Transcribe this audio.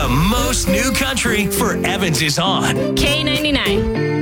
The most new country for Evans is on. K99.